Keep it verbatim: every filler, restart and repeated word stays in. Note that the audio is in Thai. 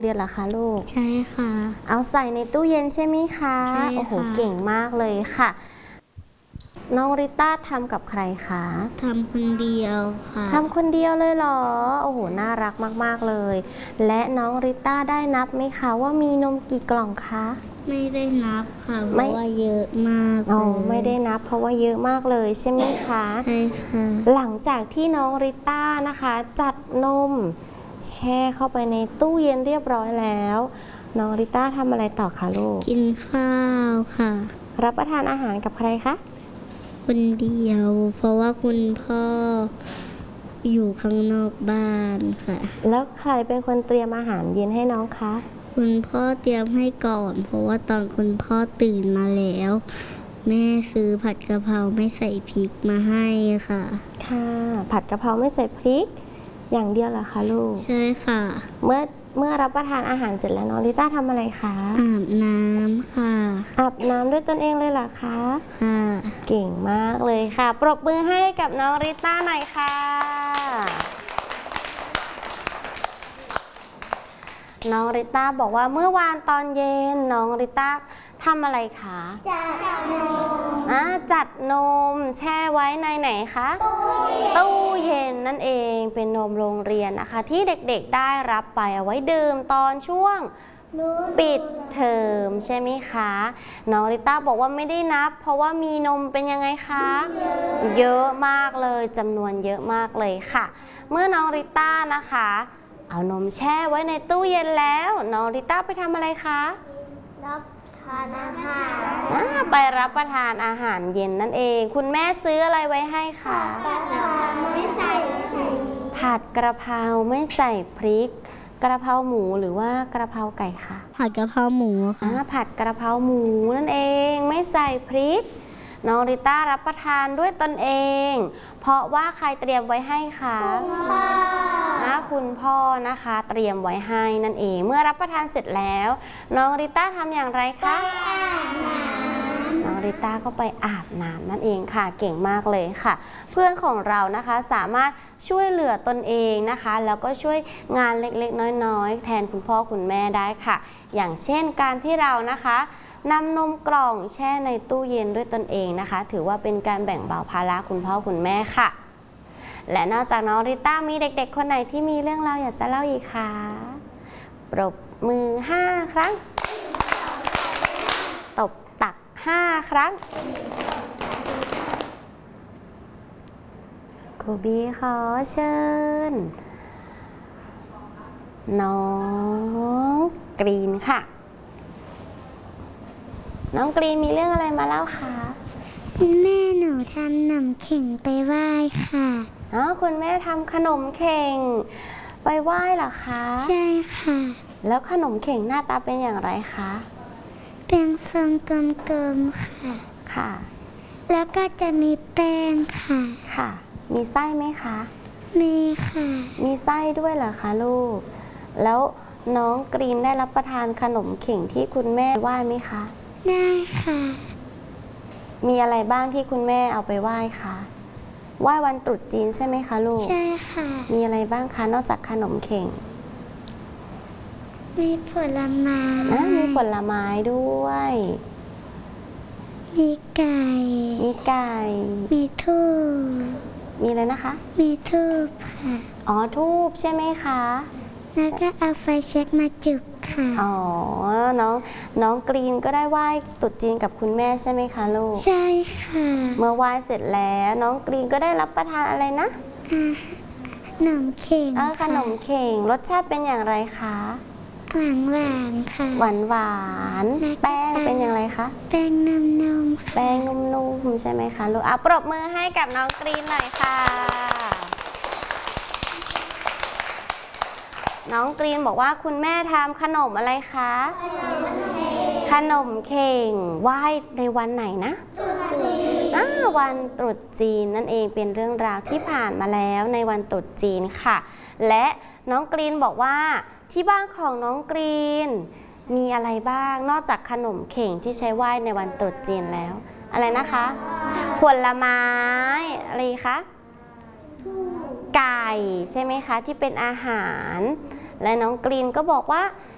เรียนเหรอคะลูกใช่ค่ะเอาใส่ในตู้เย็นใช่ไหมคะใช่ค่ะโอ้โหเก่งมากเลยค่ะน้องริต้าทำกับใครคะทำคนเดียวค่ะทำคนเดียวเลยเหรอโอ้โหน่ารักมากๆเลยและน้องริต้าได้นับไหมคะว่ามีนมกี่กล่องคะไม่ได้นับค่ะเพราะว่าเยอะมากอ๋อเลยไม่ได้นับเพราะว่าเยอะมากเลยใช่ไหมคะใช่ค่ะหลังจากที่น้องริต้านะคะจัดนมแช่เข้าไปในตู้เย็นเรียบร้อยแล้วน้องริต้าทำอะไรต่อคะลูกกินข้าวค่ะรับประทานอาหารกับใครคะคนเดียวเพราะว่าคุณพ่ออยู่ข้างนอกบ้านค่ะแล้วใครเป็นคนเตรียมอาหารเย็นให้น้องคะคุณพ่อเตรียมให้ก่อนเพราะว่าตอนคุณพ่อตื่นมาแล้วแม่ซื้อผัดกะเพราไม่ใส่พริกมาให้ค่ะค่ะผัดกะเพราไม่ใส่พริกอย่างเดียวเหรอคะลูกใช่ค่ะเมื่อเมื่อรับประทานอาหารเสร็จแล้วน้องลิต้าทำอะไรคะอาบน้ำค่ะอาบน้ำด้วยตนเองเลยเหรอคะค่ะเก่งมากเลยค่ะปรบมือให้กับน้องริต้าหน่อยค่ะน้องริต้าบอกว่าเมื่อวานตอนเย็นน้องริต้าทำอะไรคะจัดนมอ่าจัดนมแช่ไว้ในไหนคะตู้เย็นนั่นเองเป็นนมโรงเรียนนะคะที่เด็กๆได้รับไปเอาไว้ดื่มตอนช่วงปิดเทอมใช่ไหมคะน้องริต้าบอกว่าไม่ได้นับเพราะว่ามีนมเป็นยังไงคะเยอะมากเลยจำนวนเยอะมากเลยค่ะเมื่อน้องริต้านะคะเอานมแช่ไว้ในตู้เย็นแล้วน้องริต้าไปทำอะไรคะรับทานอาหารไปรับประทานอาหารเย็นนั่นเองคุณแม่ซื้ออะไรไว้ให้คะไม่ใส่ผัดกระเพราไม่ใส่พริกกระเพราหมูหรือว่ากระเพราไก่คะผัดกะเพราหมูค่ะผัดกระเพราหมูนั่นเองไม่ใส่พริกน้องริต้ารับประทานด้วยตนเองเพราะว่าใครเตรียมไว้ให้คะคุณพ่อนะคุณพ่อนะคะเตรียมไว้ให้นั่นเองเมื่อรับประทานเสร็จแล้วน้องริต้าทำอย่างไรคะน้องริต้าก็ไปอาบน้ำนั่นเองค่ะเก่งมากเลยค่ะเพื่อนของเรานะคะสามารถช่วยเหลือตนเองนะคะแล้วก็ช่วยงานเล็กๆน้อยๆแทนคุณพ่อคุณแม่ได้ค่ะอย่างเช่นการที่เรานะคะนำนมกล่องแช่ในตู้เย็นด้วยตนเองนะคะถือว่าเป็นการแบ่งเบาภาระคุณพ่อคุณแม่ค่ะและนอกจากน้องริต้ามีเด็กๆคนไหนที่มีเรื่องราวอยากจะเล่าอีกคะปรบมือห้าครั้งตบตักห้าครั้งครูบีขอเชิญน้องกรีนค่ะน้องกรีนมีเรื่องอะไรมาเล่าคะแม่หนูทำหนมเข่งไปไหว้ค่ะอ๋อคุณแม่ทำขนมเข่งไปไหว้เหรอคะใช่ค่ะแล้วขนมเข่งหน้าตาเป็นอย่างไรคะเป็นทรงกลมๆค่ะค่ะแล้วก็จะมีแป้งค่ะค่ะมีไส้ไหมคะมีค่ะมีไส้ด้วยเหรอคะลูกแล้วน้องกรีนได้รับประทานขนมเข่งที่คุณแม่ไหว้ไหมคะได้ค่ะมีอะไรบ้างที่คุณแม่เอาไปไหว้คะไหว้วันตรุษจีนใช่ไหมคะลูกใช่ค่ะมีอะไรบ้างคะนอกจากขนมเข่งมีผลไม้นะมีผลไม้ด้วยมีไก่มีไก่มีทูบมีอะไรนะคะมีทูบค่ะอ๋อทูบใช่ไหมคะแล้วก็เอาไฟเช็คมาจุดค่ะอ๋อน้องน้องกรีนก็ได้ไหว้ตรุษจีนกับคุณแม่ใช่ไหมคะลูกใช่ค่ะเมื่อไหว้เสร็จแล้วน้องกรีนก็ได้รับประทานอะไรนะขนมเข่งขนมเข่งรสชาติเป็นอย่างไรคะหวานหวานค่ะหวานหวานแป้งเป็นอย่างไรคะแป้งนุ่มๆแป้งนุ่มๆใช่ไหมคะลูกอ่ะปรบมือให้กับน้องกรีนหน่อยค่ะน้องกรีนบอกว่าคุณแม่ทำขนมอะไรคะขนมเข่งไหว้ในวันไหนนะวันตรุษจีนนั่นเองเป็นเรื่องราวที่ผ่านมาแล้วในวันตรุษจีนค่ะและน้องกรีนบอกว่าที่บ้านของน้องกรีนมีอะไรบ้างนอกจากขนมเข่งที่ใช้ไหว้ในวันตรุษจีนแล้วอะไรนะคะผลไม้อะไรคะไก่ใช่ไหมคะที่เป็นอาหารและน้องกรีนก็บอกว่า